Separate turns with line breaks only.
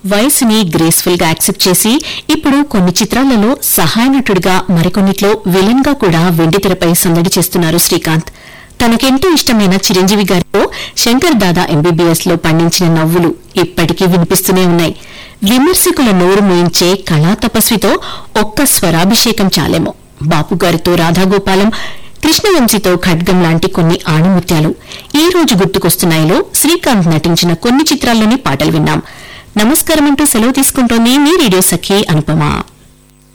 వయసుని graceful గా accept చేసి ఇప్పుడు కొన్ని చిత్రాలలో సహాయ నటుడిగా మరికొన్నిట్లో విలన్ గా కూడా వెండితెరపై సందడి చేస్తున్నారు శ్రీకాంత్. తనకెంతో ఇష్టమైన చిరంజీవి గారితో శంకర్ దాదా ఎంబీబీఎస్ లో పండించిన నవ్వులు ఇప్పటికీ వినిపిస్తూనే ఉన్నాయి. విమర్శకుల నోరు మోయించే కళా తపస్వితో ఒక్క స్వరాభిషేకం చాలేమో. బాపుగారితో రాధాగోపాలం, కృష్ణవంశీతో ఖడ్గం లాంటి కొన్ని ఆణిముత్యాలు ఈ రోజు గుర్తుకొస్తున్నాయిలో శ్రీకాంత్ నటించిన కొన్ని చిత్రాల్లోని పాటలు విన్నాం. నమస్కారం అంటూ సెలవు తీసుకుంటోంది మీ రేడియో సఖి అనుపమ.